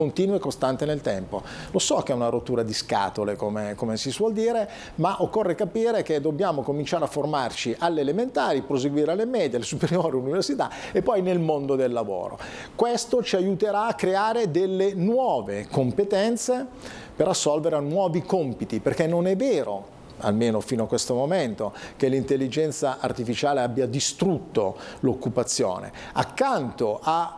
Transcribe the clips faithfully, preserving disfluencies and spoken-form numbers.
continuo e costante nel tempo. Lo so che è una rottura di scatole, come, come si suol dire, ma occorre capire che dobbiamo cominciare a formarci alle elementari, proseguire alle medie, alle superiori, all'università e poi nel mondo del lavoro. Questo ci aiuterà a creare delle nuove competenze per assolvere a nuovi compiti, perché non è vero, almeno fino a questo momento, che l'intelligenza artificiale abbia distrutto l'occupazione. Accanto a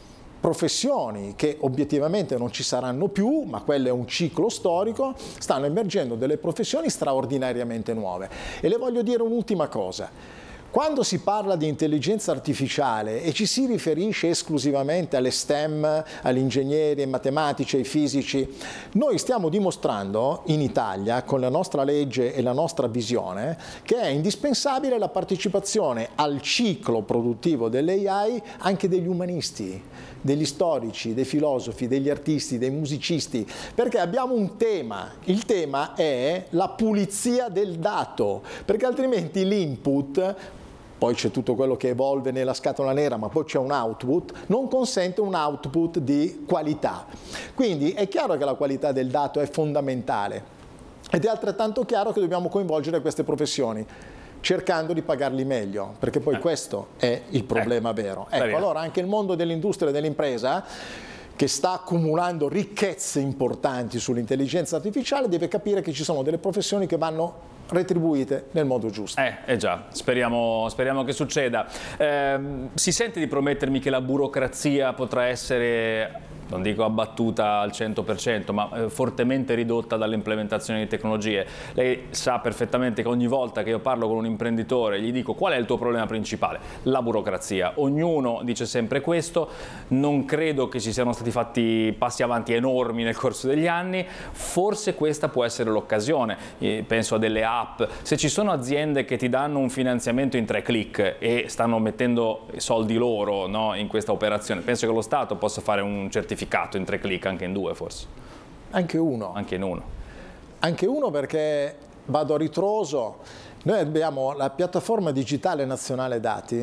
professioni che obiettivamente non ci saranno più, ma quello è un ciclo storico, stanno emergendo delle professioni straordinariamente nuove. E le voglio dire un'ultima cosa. Quando si parla di intelligenza artificiale e ci si riferisce esclusivamente alle STEM, agli ingegneri, ai matematici, ai fisici, noi stiamo dimostrando in Italia, con la nostra legge e la nostra visione, che è indispensabile la partecipazione al ciclo produttivo dell'A I anche degli umanisti, degli storici, dei filosofi, degli artisti, dei musicisti, perché abbiamo un tema. Il tema è la pulizia del dato, perché altrimenti l'input, poi c'è tutto quello che evolve nella scatola nera, ma poi c'è un output, non consente un output di qualità. Quindi è chiaro che la qualità del dato è fondamentale ed è altrettanto chiaro che dobbiamo coinvolgere queste professioni, cercando di pagarli meglio, perché poi eh. questo è il problema eh. vero. Ecco, allora anche il mondo dell'industria e dell'impresa, che sta accumulando ricchezze importanti sull'intelligenza artificiale, deve capire che ci sono delle professioni che vanno retribuite nel modo giusto. Eh, eh già, speriamo, speriamo che succeda. Eh, si sente di promettermi che la burocrazia potrà essere, non dico abbattuta al cento per cento, ma eh, fortemente ridotta dall'implementazione di tecnologie. Lei sa perfettamente che ogni volta che io parlo con un imprenditore gli dico: qual è il tuo problema principale? La burocrazia. Ognuno dice sempre questo. Non credo che ci siano stati fatti passi avanti enormi nel corso degli anni. Forse questa può essere l'occasione. Eh, penso a delle app. Se ci sono aziende che ti danno un finanziamento in tre click e stanno mettendo soldi loro, no, in questa operazione, penso che lo Stato possa fare un certificato in tre click, anche in due forse. Anche uno. Anche in uno. Anche uno, perché vado a ritroso. Noi abbiamo la piattaforma digitale nazionale dati,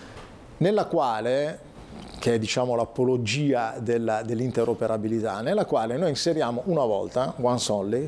nella quale, che è diciamo l'apologia dell'interoperabilità, nella quale noi inseriamo una volta, once only,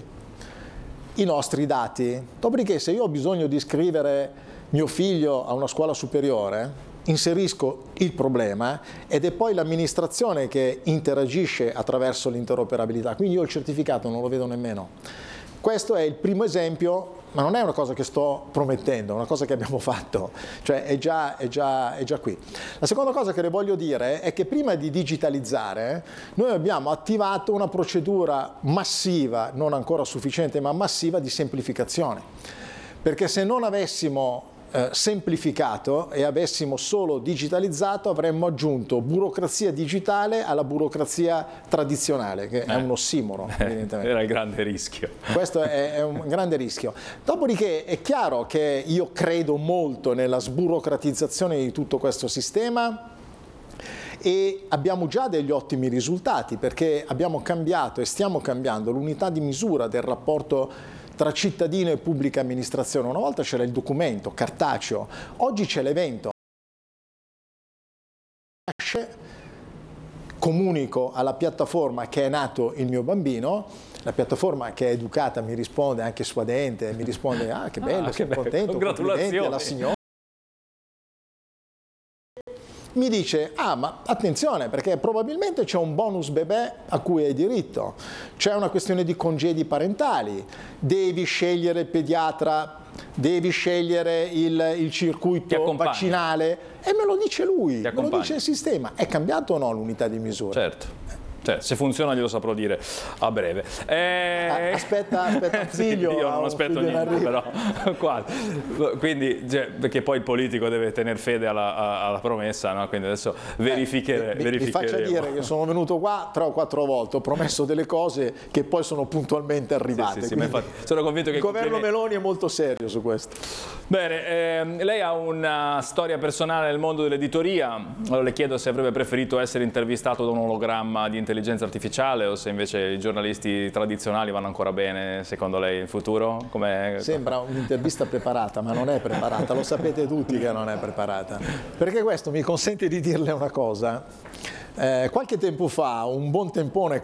i nostri dati. Dopodiché, se io ho bisogno di iscrivere mio figlio a una scuola superiore, inserisco il problema ed è poi l'amministrazione che interagisce attraverso l'interoperabilità, quindi io il certificato non lo vedo nemmeno. Questo è il primo esempio, ma non è una cosa che sto promettendo, è una cosa che abbiamo fatto, cioè è già, è già, è già qui. La seconda cosa che le voglio dire è che prima di digitalizzare noi abbiamo attivato una procedura massiva, non ancora sufficiente ma massiva, di semplificazione, perché se non avessimo Eh, semplificato e avessimo solo digitalizzato, avremmo aggiunto burocrazia digitale alla burocrazia tradizionale, che eh, è un ossimoro, evidentemente. Era il grande rischio. Questo è, è un grande rischio. Dopodiché è chiaro che io credo molto nella sburocratizzazione di tutto questo sistema e abbiamo già degli ottimi risultati, perché abbiamo cambiato e stiamo cambiando l'unità di misura del rapporto tra cittadino e pubblica amministrazione. Una volta c'era il documento cartaceo, oggi c'è l'evento. Comunico alla piattaforma che è nato il mio bambino, la piattaforma che è educata mi risponde anche suadente, mi risponde: ah, che bello, ah, sono che contento, complimenti alla signora. Mi dice: ah, ma attenzione, perché probabilmente c'è un bonus bebè a cui hai diritto, c'è una questione di congedi parentali, devi scegliere il pediatra, devi scegliere il, il circuito vaccinale, e me lo dice lui, me lo dice il sistema. È cambiato o no l'unità di misura? Certo. Cioè, se funziona glielo saprò dire a breve. Eh... Aspetta, aspetta un figlio. Sì, io non aspetto niente, però quasi. Quindi, cioè, perché poi il politico deve tenere fede alla, alla promessa, no? Quindi adesso verifichere, eh, mi, mi faccia dire che sono venuto qua tre o quattro volte, ho promesso delle cose che poi sono puntualmente arrivate. Sì, sì, sì, infatti, sono convinto che il governo Meloni è molto serio su questo. Bene, ehm, lei ha una storia personale nel mondo dell'editoria. Allora le chiedo se avrebbe preferito essere intervistato da un ologramma di intelligenza artificiale o se invece i giornalisti tradizionali vanno ancora bene, secondo lei, in futuro? Com'è? Sembra un'intervista preparata, ma non è preparata, lo sapete tutti che non è preparata. Perché questo mi consente di dirle una cosa. Eh, qualche tempo fa un buon tempone